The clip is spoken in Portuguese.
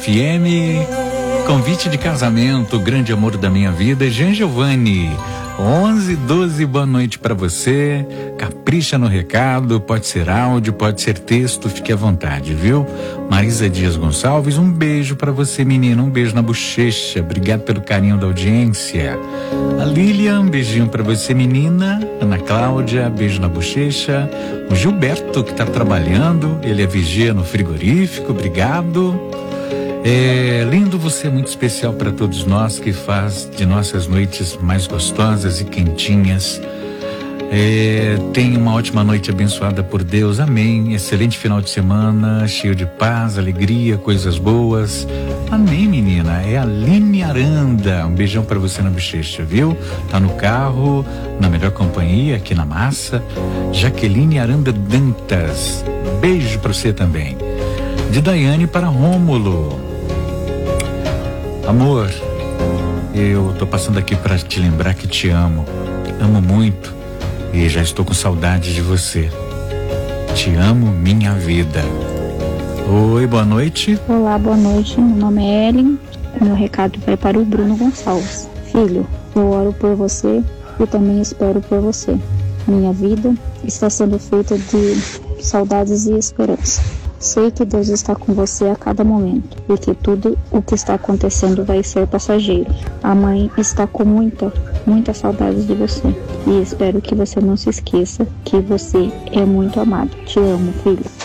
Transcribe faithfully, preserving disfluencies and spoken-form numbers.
F M. Convite de casamento, o grande amor da minha vida, Jean Giovanni. onze, doze, boa noite pra você. Capricha no recado, pode ser áudio, pode ser texto, fique à vontade, viu? Marisa Dias Gonçalves, um beijo pra você, menina, um beijo na bochecha. Obrigado pelo carinho da audiência. A Lilian, um beijinho pra você, menina. Ana Cláudia, beijo na bochecha. O Gilberto, que tá trabalhando, ele é vigia no frigorífico, obrigado. É lindo, você é muito especial para todos nós, que faz de nossas noites mais gostosas e quentinhas. É, tenha uma ótima noite abençoada por Deus, amém. Excelente final de semana, cheio de paz, alegria, coisas boas. Amém, menina. É a Aline Aranda, um beijão para você na bochecha, viu? Tá no carro, na melhor companhia, aqui na massa. Jaqueline Aranda Dantas, beijo para você também. De Daiane para Rômulo. Amor, eu tô passando aqui para te lembrar que te amo, amo muito e já estou com saudade de você. Te amo, minha vida. Oi, boa noite. Olá, boa noite. Meu nome é Ellen. O meu recado vai para o Bruno Gonçalves. Filho, eu oro por você e também espero por você. Minha vida está sendo feita de saudades e esperança. Sei que Deus está com você a cada momento e que tudo o que está acontecendo vai ser passageiro. A mãe está com muita, muita saudade de você e espero que você não se esqueça que você é muito amado. Te amo, filho.